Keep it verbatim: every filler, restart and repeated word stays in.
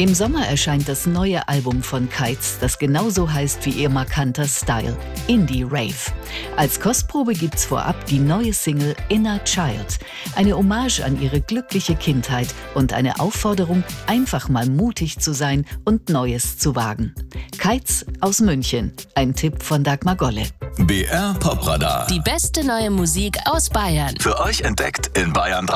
Im Sommer erscheint das neue Album von Kites, das genauso heißt wie ihr markanter Style, Indie Rave. Als Kostprobe gibt's vorab die neue Single Inner Child, eine Hommage an ihre glückliche Kindheit und eine Aufforderung, einfach mal mutig zu sein und Neues zu wagen. Kites aus München, ein Tipp von Dagmar Golle. B R Popradar. Die beste neue Musik aus Bayern. Für euch entdeckt in Bayern drei.